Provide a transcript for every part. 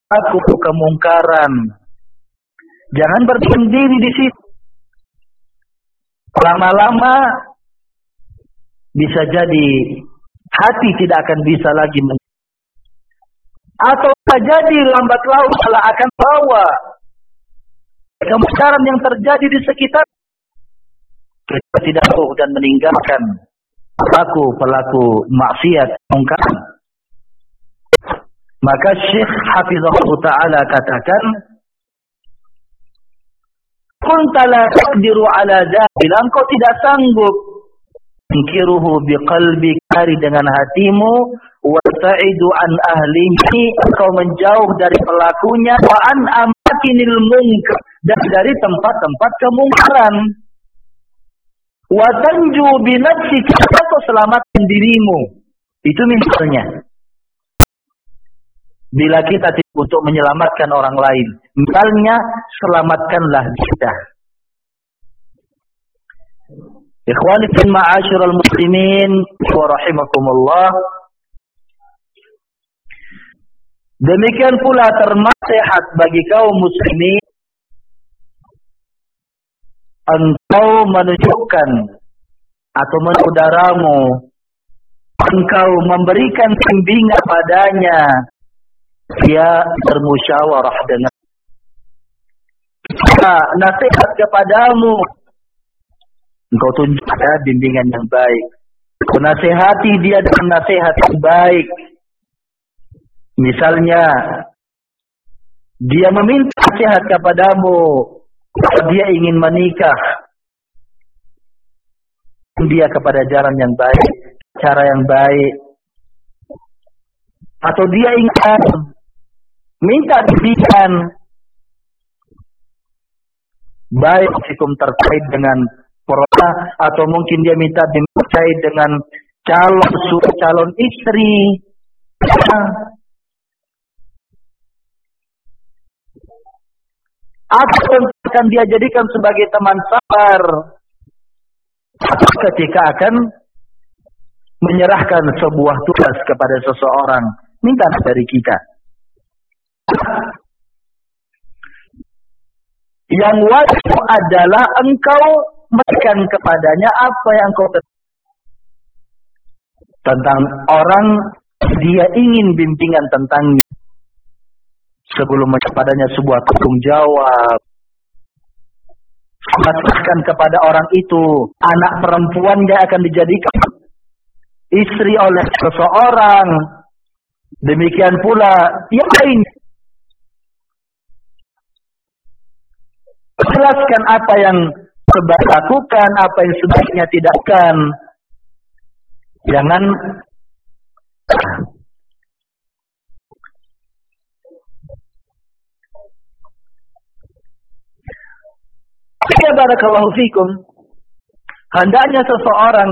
aku kemungkaran. Jangan berdiam diri di situ. Lama-lama bisa jadi hati tidak akan bisa lagi atau bisa jadi lambat laun malah akan bawa kemungkaran yang terjadi di sekitar kita tidak tahu dan meninggalkan pelaku maksiat mungkar. Maka Syekh Hafizahullah Ta'ala katakan, kunta la taqdiru ala dzalik, engkau tidak sanggup mengkiruhu biqalbi, kari dengan hatimu, wa ta'idu an ahlihi, engkau menjauh dari pelakunya, wa an amakinil munkar, dan dari tempat-tempat kemungkaran, wa tanju bi nafsika, engkau selamatkan dirimu. Itu misalnya. Bila kita untuk menyelamatkan orang lain, misalnya selamatkanlah kita. Ikhwani fil ma'asyiral muslimin wa rahimakumullah. Demikian pula termasehat bagi kaum muslimin engkau menunjukkan atau saudaramu, engkau memberikan bimbingan padanya, dia bermusyawarah dengan nasihat kepadamu, engkau tunjukkan bimbingan yang baik, nasihati dia dengan nasihat yang baik. Misalnya dia meminta nasihat kepadamu, dia ingin menikah, dia kepada jalan yang baik, cara yang baik, atau dia ingin minta bimbingan baik hukum terkait dengan perkara, atau mungkin dia minta terkait dengan calon istri, atau akan dia jadikan sebagai teman sabar ketika akan menyerahkan sebuah tugas kepada seseorang, minta dari kita. Yang wajib adalah engkau berikan kepadanya apa yang kau tentang orang dia ingin bimbingan tentangnya, sebelum kepadanya sebuah tanggung jawab. Masukkan kepada orang itu anak perempuan yang akan dijadikan istri oleh seseorang. Demikian pula yang lain. Jelaskan apa yang sebaiknya lakukan, apa yang sebaiknya tidak lakukan. Jangan ya barakallahu fikum. Hendaknya seseorang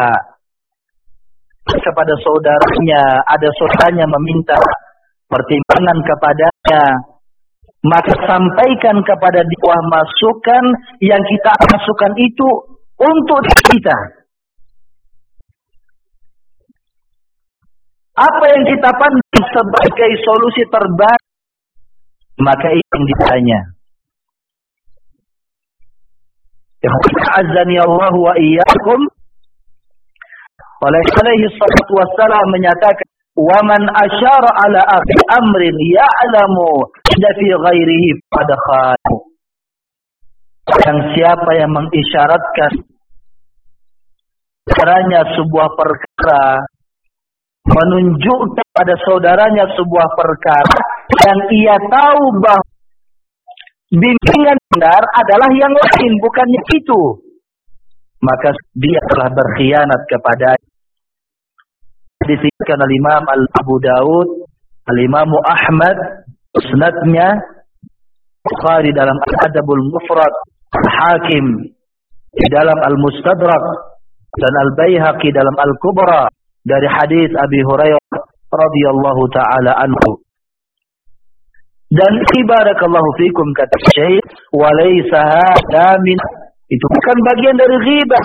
kepada saudaranya, ada saudaranya meminta pertimbangan kepadanya, maka sampaikan kepada dia masukan yang kita masukkan itu untuk kita. Apa yang kita pandang sebagai solusi terbaik, maka itu yang ditanya. Azani Allah wa iyyakum. Alaihi salatu wassalam menyatakan, wa man asyara ala akhi amrin ya'lamu fi ghairihi fadkhal. Yang siapa yang mengisyaratkan caranya sebuah perkara, menunjukkan pada saudaranya sebuah perkara yang ia tahu bahwa bimbingan benar adalah yang lain, bukannya itu, maka dia telah berkhianat kepada. Disebutkan oleh Imam Abu Daud, Al-Imam Ahmad, Musnadnya, Bukhari dalam Al-Adabul Mufrad, Al-Hakim di dalam Al-Mustadrak, dan Al-Baihaqi dalam Al-Kubra dari hadis Abi Hurairah radhiyallahu taala anhu. Dan barakallahu fikum kata Syekh, walaysa hada min, itu bukan bagian dari ghibah.